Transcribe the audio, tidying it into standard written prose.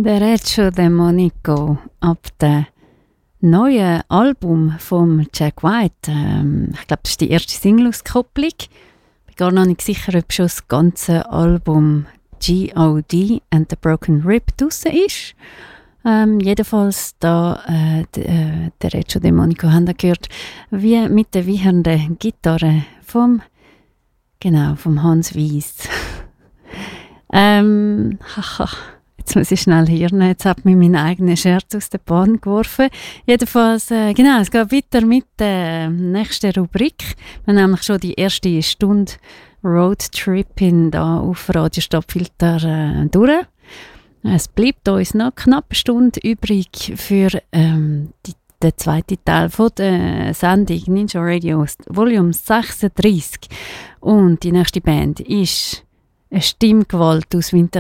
Derecho Demonico ab dem neuen Album von Jack White. Ich glaube, das ist die erste Single-Auskopplung. Ich bin gar noch nicht sicher, ob schon das ganze Album G.O.D. and the Broken Rib draussen ist. Jedenfalls da Derecho Demonico haben wir gehört, wie mit der wiehernden Gitarre vom Hans Wies. Jetzt muss ich schnell hirnen, jetzt hat mich mein eigener Scherz aus der Bahn geworfen. Jedenfalls, es geht weiter mit der nächsten Rubrik. Wir haben nämlich schon die erste Stunde Roadtripping da auf Radio Stadtfilter durch. Es bleibt uns noch knapp eine Stunde übrig für den zweiten Teil von der Sendung Ninja Radio Volume 36. Und die nächste Band ist eine Stimmgewalt aus